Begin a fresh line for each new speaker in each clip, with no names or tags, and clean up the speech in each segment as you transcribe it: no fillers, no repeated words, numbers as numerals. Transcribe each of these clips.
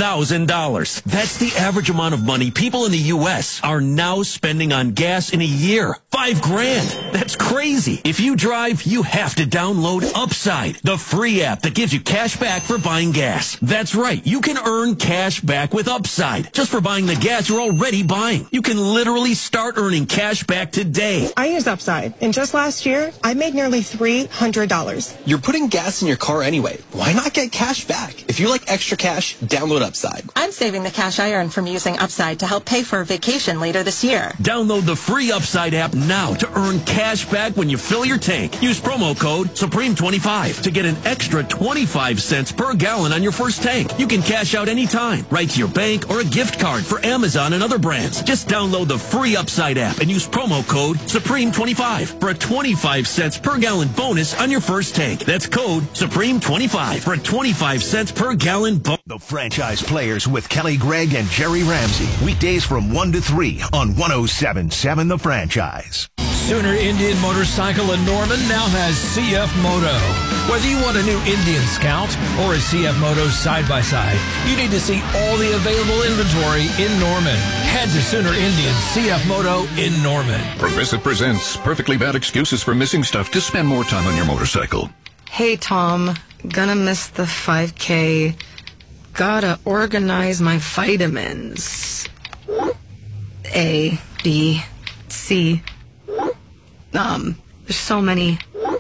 $5,000. That's the average amount of money people in the U.S. are now spending on gas in a year. $5,000. That's crazy. If you drive, you have to download Upside, the free app that gives you cash back for buying gas. That's right. You can earn cash back with Upside just for buying the gas you're already buying. You can literally start earning cash back today.
I use Upside, and just last year, I made nearly $300.
You're putting gas in your car anyway. Why not get cash back? If you like extra cash, download Upside.
I'm saving the cash I earn from using Upside to help pay for a vacation later this year.
Download the free Upside app now to earn cash back when you fill your tank. Use promo code Supreme25 to get an extra 25 cents per gallon on your first tank. You can cash out anytime, right to your bank or a gift card for Amazon and other brands. Just download the free Upside app and use promo code Supreme25 for a 25 cents per gallon bonus on your first tank. That's code Supreme25 for a 25 cents per gallon bonus.
The Franchise Players with Kelly Gregg and Jerry Ramsey. Weekdays from 1 to 3 on 107.7 The Franchise.
Sooner Indian Motorcycle in Norman now has CF Moto. Whether you want a new Indian Scout or a CF Moto side-by-side, you need to see all the available inventory in Norman. Head to Sooner Indian CF Moto in Norman.
Progressive presents Perfectly Bad Excuses for Missing Stuff to Spend More Time on Your Motorcycle.
Hey, Tom. Gonna miss the 5K. Gotta organize my vitamins. A, B, C. There's so many.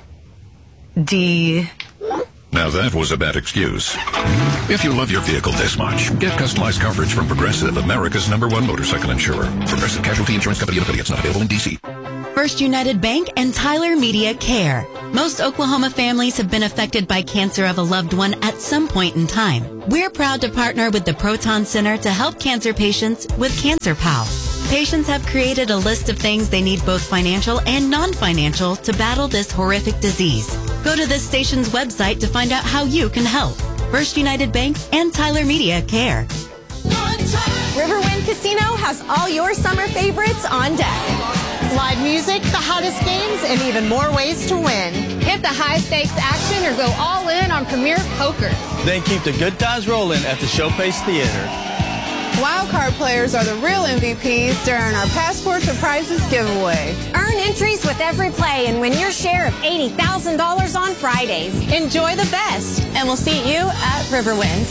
D.
Now that was a bad excuse. If you love your vehicle this much, get customized coverage from Progressive, America's #1 motorcycle insurer. Progressive Casualty Insurance Company and affiliates, not available in D.C.
First United Bank and Tyler Media Care. Most Oklahoma families have been affected by cancer of a loved one at some point in time. We're proud to partner with the Proton Center to help cancer patients with Cancer Pal. Patients have created a list of things they need, both financial and non-financial, to battle this horrific disease. Go to this station's website to find out how you can help. First United Bank and Tyler Media Care.
Riverwind Casino has all your summer favorites on deck. Live music, the hottest games, and even more ways to win. Hit the high-stakes action or go all in on Premier Poker.
Then keep the good times rolling at the Showpace Theater.
Wildcard players are the real MVPs during our Passport to Prizes giveaway.
Earn entries with every play and win your share of $80,000 on Fridays. Enjoy the best, and we'll see you at Riverwind.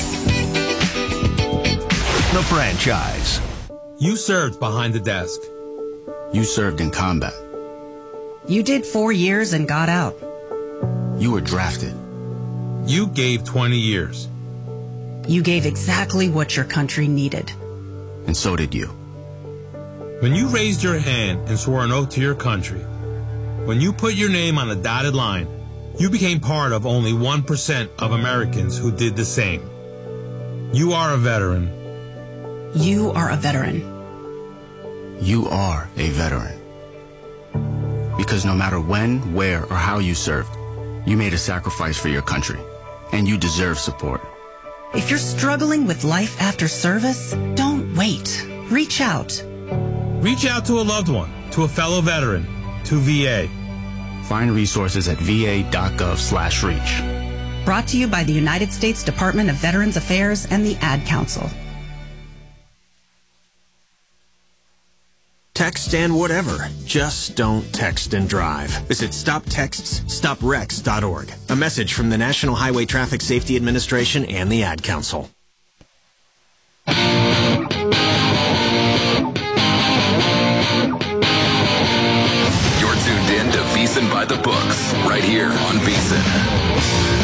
The Franchise.
You served behind the desk.
You served in combat.
You did 4 years and got out.
You were drafted.
You gave 20 years.
You gave exactly what your country needed.
And so did you.
When you raised your hand and swore an oath to your country, when you put your name on the dotted line, you became part of only 1% of Americans who did the same. You are a veteran.
You are a veteran.
You are a veteran. Because no matter when, where, or how you served, you made a sacrifice for your country, and you deserve support.
If you're struggling with life after service, don't wait. Reach out.
Reach out to a loved one, to a fellow veteran, to VA.
Find resources at va.gov/reach.
Brought to you by the United States Department of Veterans Affairs and the Ad Council.
Text and whatever. Just don't text and drive. Visit StopTextsStopWrecks.org. A message from the National Highway Traffic Safety Administration and the Ad Council.
You're tuned in to VSiN by the Books, right here on VSiN.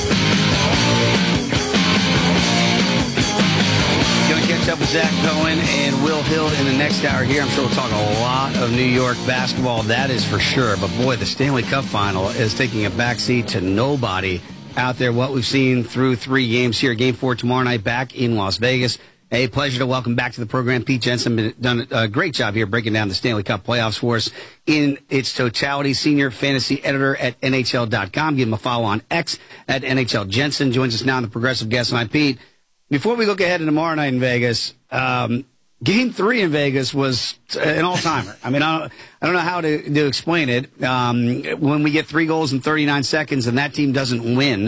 Going to catch up with Zach Cohen and Will Hill in the next hour here. I'm sure we'll talk a lot of New York basketball, that is for sure. But boy, the Stanley Cup final is taking a backseat to nobody out there. What we've seen through 3 games here. Game 4 tomorrow night back in Las Vegas. A pleasure to welcome back to the program Pete Jensen. Done a great job here breaking down the Stanley Cup playoffs for us in its totality. Senior fantasy editor at NHL.com. Give him a follow on X at NHL Jensen. Joins us now on the Progressive Guest Line. Pete, before we look ahead to tomorrow night in Vegas, Game 3 in Vegas was an all-timer. I mean, I don't know how to explain it. When we get 3 goals in 39 seconds and that team doesn't win,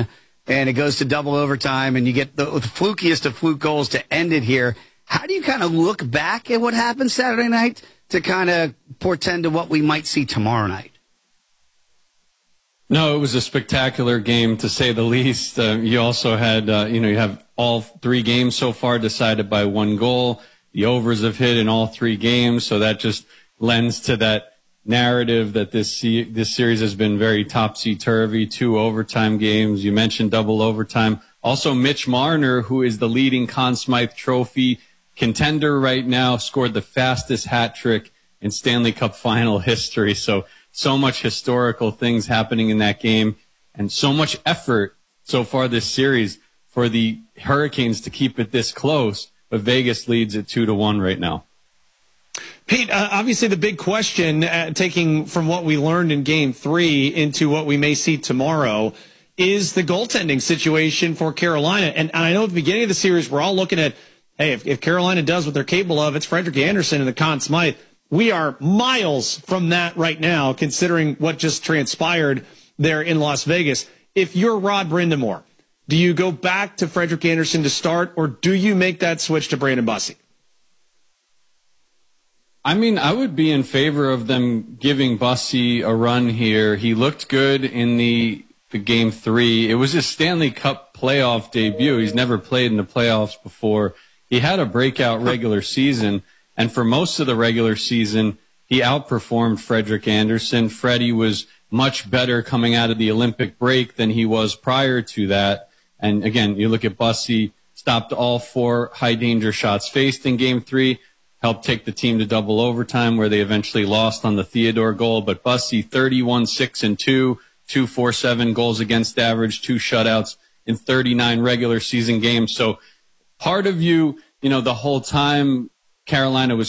and it goes to double overtime, and you get the flukiest of fluke goals to end it here. How do you kind of look back at what happened Saturday night to kind of portend to what we might see tomorrow night?
No, it was a spectacular game, to say the least. You also had, you have all 3 games so far decided by 1 goal. The overs have hit in all 3 games, so that just lends to that narrative that this series has been very topsy-turvy. 2 overtime games. You mentioned double overtime. Also, Mitch Marner, who is the leading Conn Smythe Trophy contender right now, scored the fastest hat trick in Stanley Cup final history. So much historical things happening in that game, and so much effort so far this series for the Hurricanes to keep it this close. But Vegas leads at 2-1 right now.
Pete, obviously the big question, taking from what we learned in Game 3 into what we may see tomorrow, is the goaltending situation for Carolina. And I know at the beginning of the series, we're all looking at, hey, if Carolina does what they're capable of, it's Frederik Andersen and the Conn Smythe. We are miles from that right now, considering what just transpired there in Las Vegas. If you're Rod Brind'Amour, do you go back to Frederik Andersen to start, or do you make that switch to Brandon Bussi?
I mean, I would be in favor of them giving Bussi a run here. He looked good in the Game 3. It was his Stanley Cup playoff debut. He's never played in the playoffs before. He had a breakout regular season, and for most of the regular season, he outperformed Frederik Andersen. Freddie was much better coming out of the Olympic break than he was prior to that. And again, you look at Bussi, stopped all 4 high-danger shots faced in Game 3, helped take the team to double overtime where they eventually lost on the Theodore goal. But Bussi, 31-6-2, 2.47 goals against average, 2 shutouts in 39 regular season games. So part of you, the whole time Carolina was